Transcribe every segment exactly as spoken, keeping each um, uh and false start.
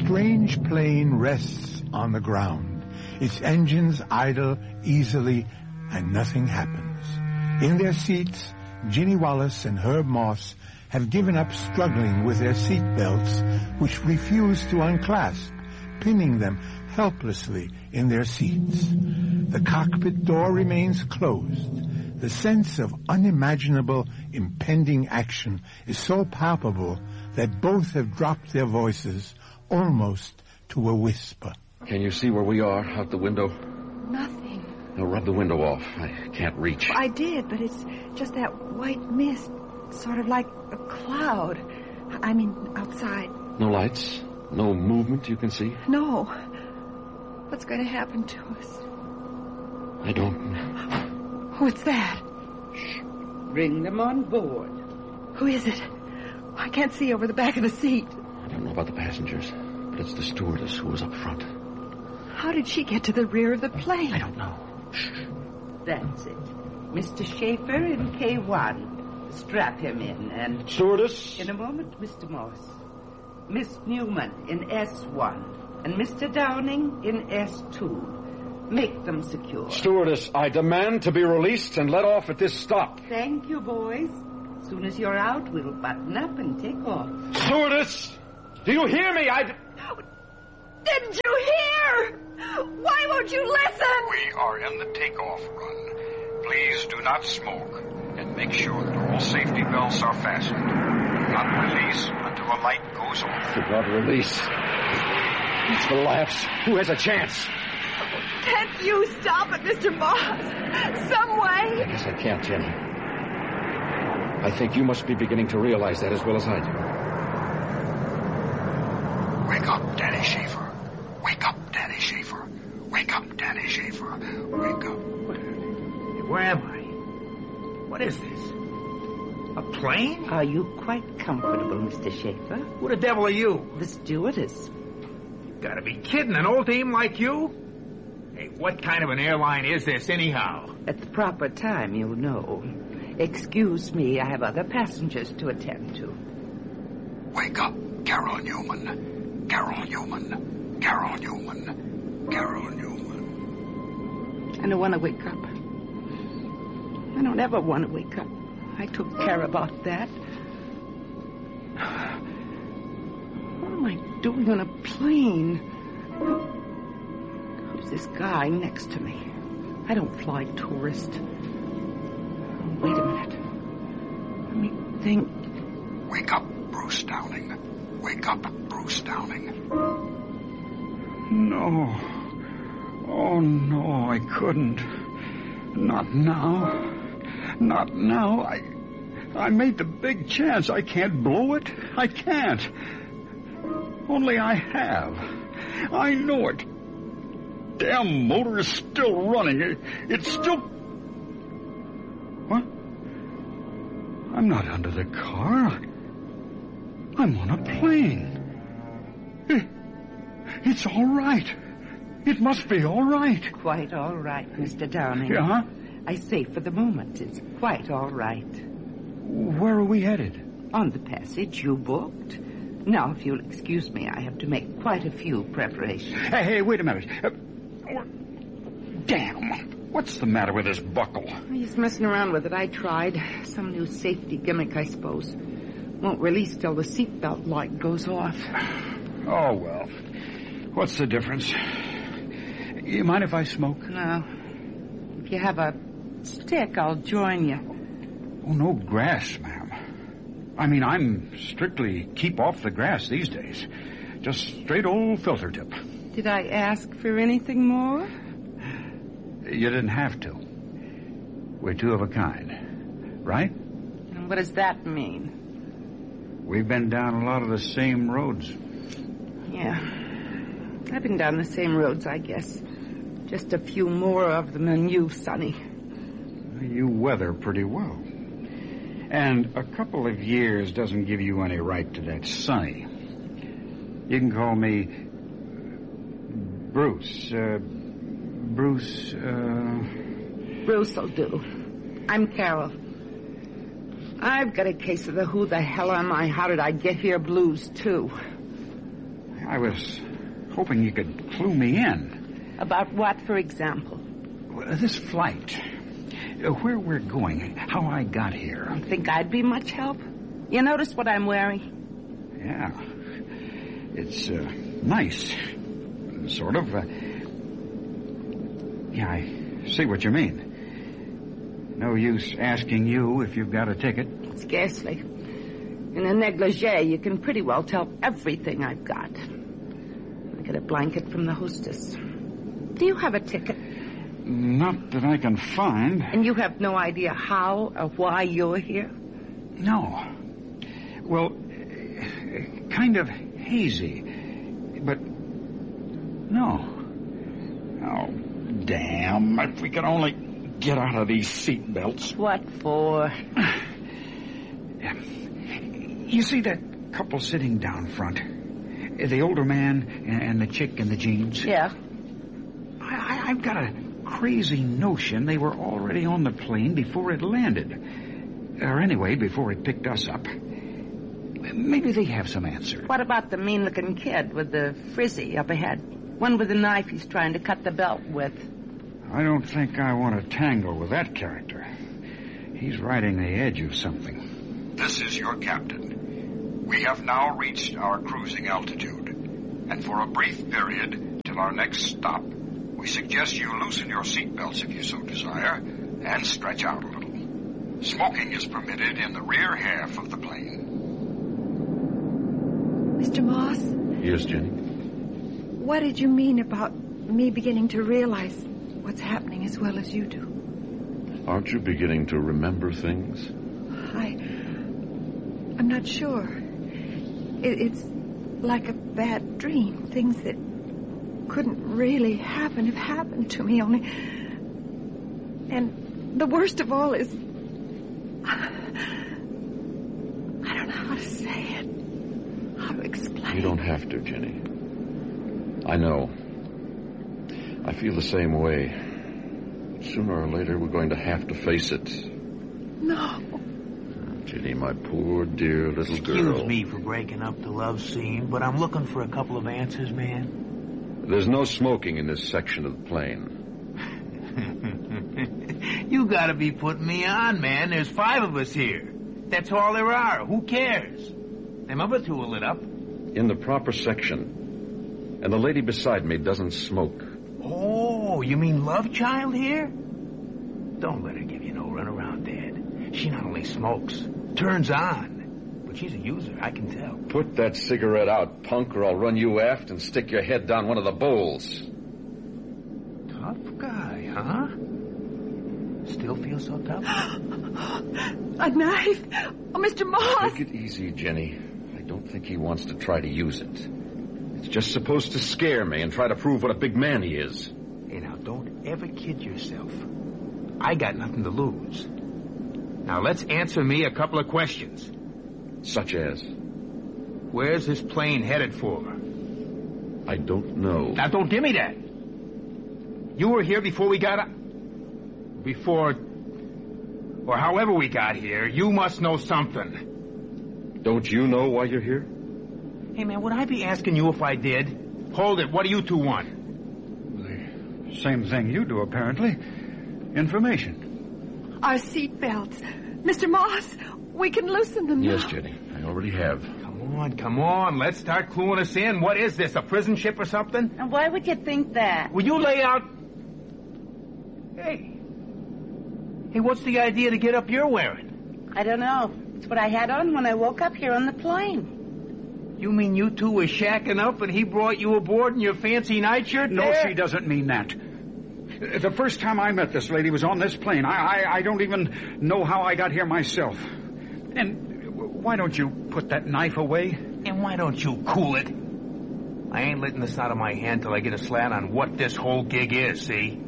strange plane rests on the ground. Its engines idle easily, and nothing happens. In their seats, Ginny Wallace and Herb Moss have given up struggling with their seat belts, which refuse to unclasp, pinning them helplessly in their seats. The cockpit door remains closed. The sense of unimaginable impending action is so palpable that both have dropped their voices almost to a whisper. Can you see where we are out the window? Nothing. No, rub the window off. I can't reach. I did, but it's just that white mist, sort of like a cloud. I mean, outside. No lights? No movement you can see? No. What's going to happen to us? I don't know. What's that? Shh. Bring them on board. Who is it? I can't see over the back of the seat. I don't know about the passengers, but it's the stewardess who was up front. How did she get to the rear of the plane? I don't know. Shh. That's it. Mister Schaefer in K one. Strap him in and... Stewardess? In a moment, Mister Moss. Miss Newman in S one. And Mister Downing in S two. Make them secure. Stewardess, I demand to be released and let off at this stop. Thank you, boys. As soon as you're out, we'll button up and take off. Stewardess! Do you hear me? I... Didn't you hear? Why won't you listen? We are in the takeoff run. Please do not smoke and make sure that all safety belts are fastened. Do not release until a light goes off. Do not release. It's the laughs. Who has a chance? Can't you stop it, Mister Moss? Some way? I guess I can't, Jenny. I think you must be beginning to realize that as well as I do. Wake up, Danny Schaefer. Wake up, Danny Schaefer. Wake up, Danny Schaefer. Wake up. Where am I? What is this? A plane? Are you quite comfortable, Mister Schaefer? Who the devil are you? The stewardess. You gotta be kidding, an old dame like you? Hey, what kind of an airline is this, anyhow? At the proper time, you'll know. Excuse me, I have other passengers to attend to. Wake up, Carol Newman. Carol Newman. Carol Newman. Carol Newman. I don't want to wake up. I don't ever want to wake up. I took care about that. What am I doing on a plane? Who's this guy next to me? I don't fly tourist. Wait a minute. Let me think. Wake up, Bruce Downing. Wake up, Bruce Downing. No. Oh, no, I couldn't. Not now. Not now. I I made the big chance. I can't blow it. I can't. Only I have. I know it. Damn motor is still running. It, it's still... What? I'm not under the car. I'm on a plane. It, it's all right. It must be all right. Quite all right, Mister Downing. Yeah? I say for the moment, it's quite all right. Where are we headed? On the passage you booked. Now, if you'll excuse me, I have to make quite a few preparations. Hey, hey, wait a minute. Uh, damn. What's the matter with this buckle? He's messing around with it. I tried. Some new safety gimmick, I suppose. Won't release till the seatbelt light goes off. Oh, well. What's the difference? You mind if I smoke? No. If you have a stick, I'll join you. Oh, no grass, ma'am. I mean, I'm strictly keep off the grass these days. Just straight old filter tip. Did I ask for anything more? You didn't have to. We're two of a kind, right? And what does that mean? We've been down a lot of the same roads. Yeah. I've been down the same roads, I guess. Just a few more of them than you, Sonny. You weather pretty well. And a couple of years doesn't give you any right to that Sonny. You can call me Bruce. Uh, Bruce, uh... Bruce'll do. I'm Carol. I've got a case of the who the hell am I, how did I get here blues, too. I was hoping you could clue me in. About what, for example? Well, this flight. Uh, where we're going. How I got here. You think I'd be much help? You notice what I'm wearing? Yeah. It's uh, nice. Sort of. Uh, yeah, I see what you mean. No use asking you if you've got a ticket. Scarcely. In a negligee, you can pretty well tell everything I've got. I get a blanket from the hostess. Do you have a ticket? Not that I can find. And you have no idea how or why you're here? No. Well, uh, kind of hazy. But no. Oh, damn. If we could only get out of these seat belts. What for? You see that couple sitting down front? The older man and the chick in the jeans? Yeah. I, I, I've got a crazy notion they were already on the plane before it landed. Or anyway, before it picked us up. Maybe they have some answer. What about the mean-looking kid with the frizzy up ahead? One with a knife he's trying to cut the belt with. I don't think I want to tangle with that character. He's riding the edge of something. This is your captain. We have now reached our cruising altitude. And for a brief period, till our next stop, we suggest you loosen your seatbelts if you so desire, and stretch out a little. Smoking is permitted in the rear half of the plane. Mister Moss? Yes, Jenny? What did you mean about me beginning to realize what's happening as well as you do? Aren't you beginning to remember things? I... I'm not sure. It, it's like a bad dream. Things that couldn't really happen have happened to me, only... And the worst of all is... I don't know how to say it. How to explain. You don't have to, Jenny. I know. I feel the same way. Sooner or later, we're going to have to face it. No. Jenny, my poor, dear little Excuse girl. Excuse me for breaking up the love scene, but I'm looking for a couple of answers, man. There's no smoking in this section of the plane. You gotta be putting me on, man. There's five of us here. That's all there are. Who cares? Them other two are lit up. In the proper section. And the lady beside me doesn't smoke. Oh, you mean Love Child here? Don't let her give you no runaround, Dad. She not only smokes, turns on, but she's a user, I can tell. Put that cigarette out, punk, or I'll run you aft and stick your head down one of the bowls. Tough guy, huh? Still feel so tough? A knife? Oh, Mister Moss! Take it easy, Jenny. I don't think he wants to try to use it. It's just supposed to scare me and try to prove what a big man he is. Hey, now, don't ever kid yourself. I got nothing to lose. Now, let's answer me a couple of questions. Such as? Where's this plane headed for? I don't know. Now, don't give me that. You were here before we got up. Before... Or however we got here, you must know something. Don't you know why you're here? Hey, man, would I be asking you if I did? Hold it. What do you two want? The same thing you do, apparently. Information. Our seat belts. Mister Moss, we can loosen them now. Yes, Jenny. I already have. Come on, come on. Let's start cluing us in. What is this, a prison ship or something? And why would you think that? Will you lay out... Hey. Hey, what's the idea to get up you're wearing? I don't know. It's what I had on when I woke up here on the plane. You mean you two were shacking up and he brought you aboard in your fancy nightshirt? No, there? she doesn't mean that. The first time I met this lady was on this plane. I, I, I don't even know how I got here myself. And why don't you put that knife away? And why don't you cool it? I ain't letting this out of my hand till I get a slant on what this whole gig is, see?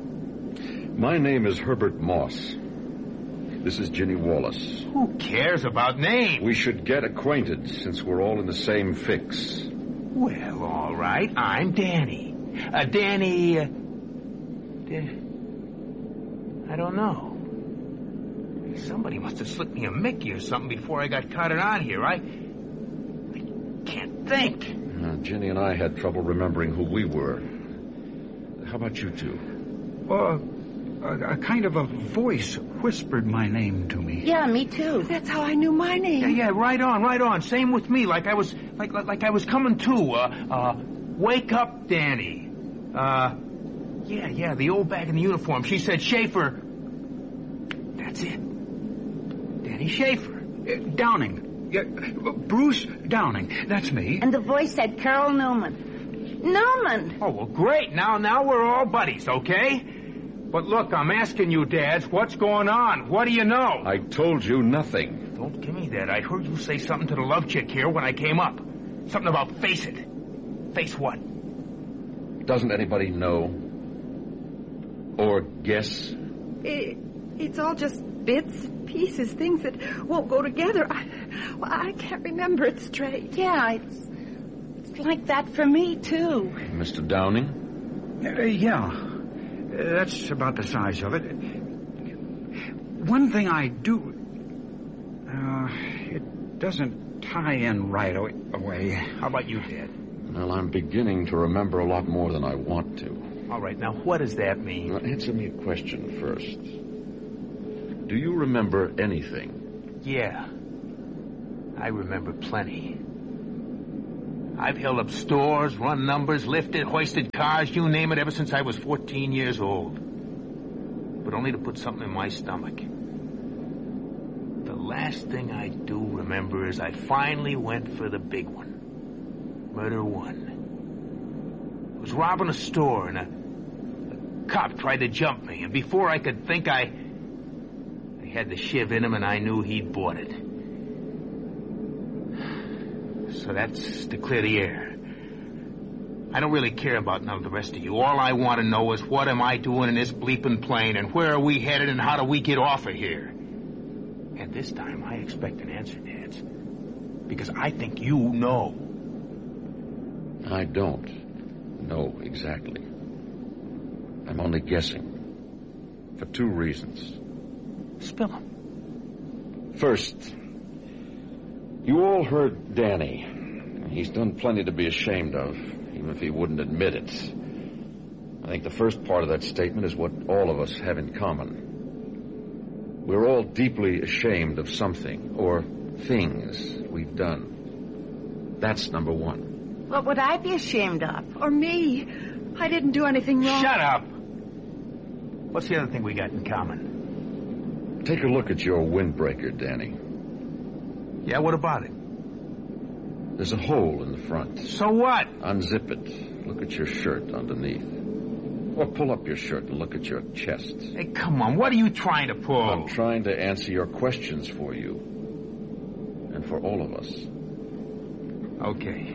My name is Herbert Moss. This is Jenny Wallace. Who cares about names? We should get acquainted since we're all in the same fix. Well, all right. I'm Danny. Uh, Danny... Uh, Dan- I don't know. Somebody must have slipped me a Mickey or something before I got carted on here. I... I can't think. Uh, Ginny and I had trouble remembering who we were. How about you two? Well, a, a kind of a voice whispered my name to me. Yeah, me too. That's how I knew my name. Yeah, yeah, right on, right on. Same with me. Like I was, like, like, like I was coming to. Uh, uh, wake up, Danny. Uh, yeah, yeah, the old bag in the uniform. She said, Schaefer. That's it. Danny Schaefer. Uh, Downing. Yeah, Bruce Downing. That's me. And the voice said Carol Newman. Newman! Oh, well, great. Now, now we're all buddies, okay? But look, I'm asking you, Dads, what's going on? What do you know? I told you nothing. Don't give me that. I heard you say something to the love chick here when I came up. Something about face it. Face what? Doesn't anybody know? Or guess? It, it's all just bits, pieces, things that won't go together. I, well, I can't remember it straight. Yeah, it's, it's like that for me, too. Mister Downing? Uh, yeah. Uh, that's about the size of it. One thing I do... Uh, it doesn't tie in right away. How about you, Dad? Well, I'm beginning to remember a lot more than I want to. All right, now what does that mean? Now, answer me a question first. Do you remember anything? Yeah. I remember plenty. I've held up stores, run numbers, lifted, hoisted cars, you name it, ever since I was fourteen years old. But only to put something in my stomach. The last thing I do remember is I finally went for the big one. Murder one. I was robbing a store and a, a cop tried to jump me, and before I could think, I... I had the shiv in him and I knew he'd bought it. So that's to clear the air. I don't really care about none of the rest of you. All I want to know is what am I doing in this bleeping plane, and where are we headed, and how do we get off of here? And this time I expect an answer, Dads. Because I think you know. I don't know exactly. I'm only guessing. For two reasons. Spill them. First, you all heard Danny. He's done plenty to be ashamed of, even if he wouldn't admit it. I think the first part of that statement is what all of us have in common. We're all deeply ashamed of something, or things we've done. That's number one. What would I be ashamed of? Or me. I didn't do anything wrong. Shut up! What's the other thing we got in common? Take a look at your windbreaker, Danny. Yeah, what about it? There's a hole in the front. So what? Unzip it. Look at your shirt underneath. Or pull up your shirt and look at your chest. Hey, come on, what are you trying to pull? I'm trying to answer your questions for you. And for all of us. Okay.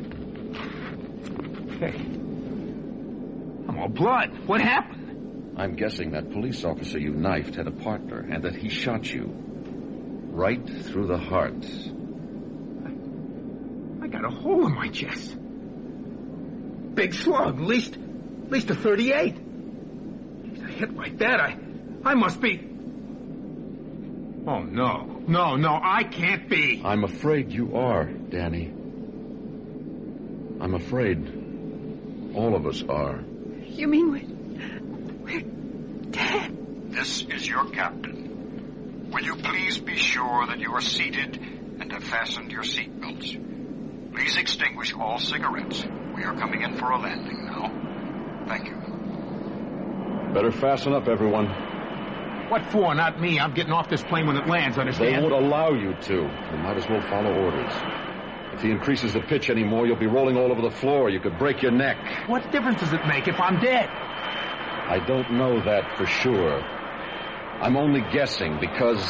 Hey. I'm all blood. What happened? I'm guessing that police officer you knifed had a partner, and that he shot you. Right through the heart. I, I got a hole in my chest. Big slug, at least, at least a thirty-eight. A hit like that, I, I must be... Oh, no. No, no, I can't be. I'm afraid you are, Danny. I'm afraid all of us are. You mean we're... we're dead? This is your captain. Will you please be sure that you are seated and have fastened your seatbelts? Please extinguish all cigarettes. We are coming in for a landing now. Thank you. Better fasten up, everyone. What for? Not me. I'm getting off this plane when it lands, understand? They won't allow you to. You might as well follow orders. If he increases the pitch anymore, you'll be rolling all over the floor. You could break your neck. What difference does it make if I'm dead? I don't know that for sure. I'm only guessing because...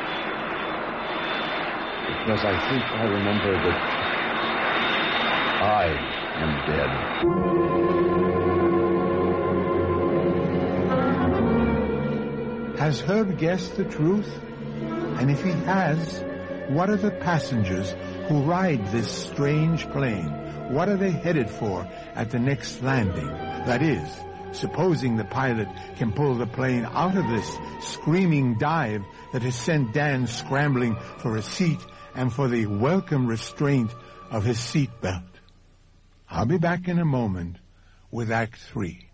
Because I think I remember that I am dead. Has Herb guessed the truth? And if he has, what are the passengers who ride this strange plane? What are they headed for at the next landing? That is, supposing the pilot can pull the plane out of this screaming dive that has sent Dan scrambling for a seat and for the welcome restraint of his seat belt. I'll be back in a moment with Act Three.